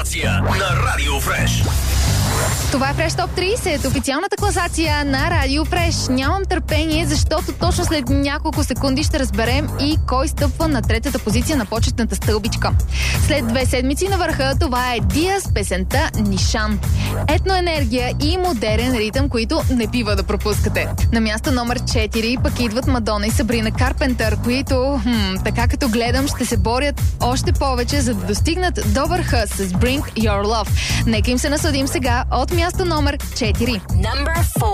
на Радио Фреш. Това е Фреш Топ 30, официалната класация на Радио Фреш. Нямам търпение, защото точно след няколко секунди ще разберем и кой стъпва на третата позиция на почетната стълбичка. След 2 седмици на върха, това е Дия с песента Нишан. Етноенергия и модерен ритъм, които не бива да пропускате. На място номер 4 пък идват Мадона и Сабрина Карпентър, които, така като гледам, ще се борят още повече, за да достигнат до върха с Bring Your Love. Нека им се насладим сега от място номер 4.